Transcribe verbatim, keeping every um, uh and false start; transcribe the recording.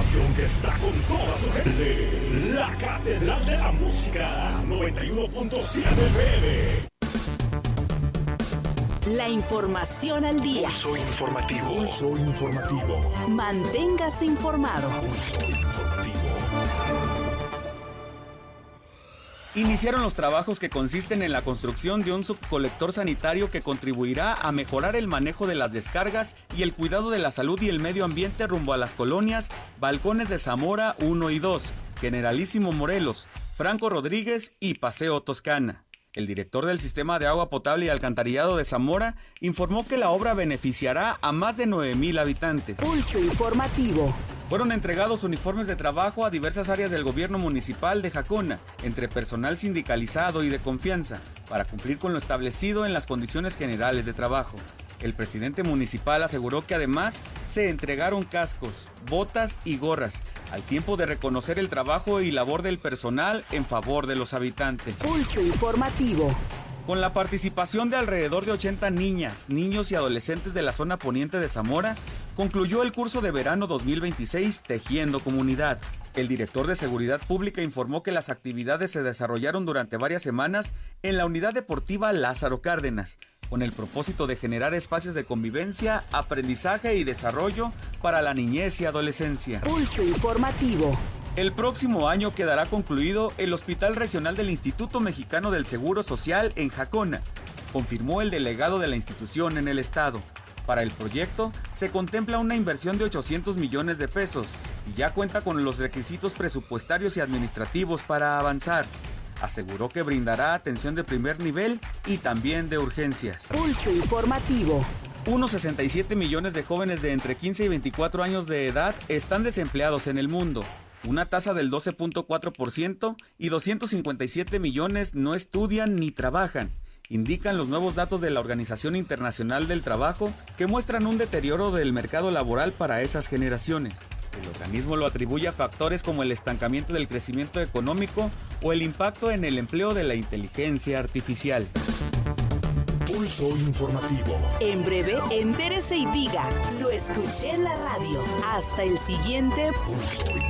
estación que está con toda su gente. La Catedral de la Música, noventa y uno punto siete F M. La información al día. Pulso informativo. Pulso informativo. Manténgase informado. Pulso informativo. Iniciaron los trabajos que consisten en la construcción de un subcolector sanitario que contribuirá a mejorar el manejo de las descargas y el cuidado de la salud y el medio ambiente rumbo a las colonias Balcones de Zamora uno y dos, Generalísimo Morelos, Franco Rodríguez y Paseo Toscana. El director del Sistema de Agua Potable y Alcantarillado de Zamora informó que la obra beneficiará a más de nueve mil habitantes. Pulso informativo. Fueron entregados uniformes de trabajo a diversas áreas del gobierno municipal de Jacona, entre personal sindicalizado y de confianza, para cumplir con lo establecido en las condiciones generales de trabajo. El presidente municipal aseguró que además se entregaron cascos, botas y gorras, al tiempo de reconocer el trabajo y labor del personal en favor de los habitantes. Pulso informativo. Con la participación de alrededor de ochenta niñas, niños y adolescentes de la zona poniente de Zamora, concluyó el curso de verano dos mil veintiséis Tejiendo Comunidad. El director de Seguridad Pública informó que las actividades se desarrollaron durante varias semanas en la unidad deportiva Lázaro Cárdenas, con el propósito de generar espacios de convivencia, aprendizaje y desarrollo para la niñez y adolescencia. Pulso informativo. El próximo año quedará concluido el Hospital Regional del Instituto Mexicano del Seguro Social en Jacona, confirmó el delegado de la institución en el estado. Para el proyecto se contempla una inversión de ochocientos millones de pesos y ya cuenta con los requisitos presupuestarios y administrativos para avanzar. Aseguró que brindará atención de primer nivel y también de urgencias. Pulso informativo. Unos sesenta y siete millones de jóvenes de entre quince y veinticuatro años de edad están desempleados en el mundo, una tasa del doce punto cuatro por ciento, y doscientos cincuenta y siete millones no estudian ni trabajan, indican los nuevos datos de la Organización Internacional del Trabajo, que muestran un deterioro del mercado laboral para esas generaciones. El organismo lo atribuye a factores como el estancamiento del crecimiento económico o el impacto en el empleo de la inteligencia artificial. Pulso informativo. En breve, entérese y diga, lo escuché en la radio. Hasta el siguiente Pulso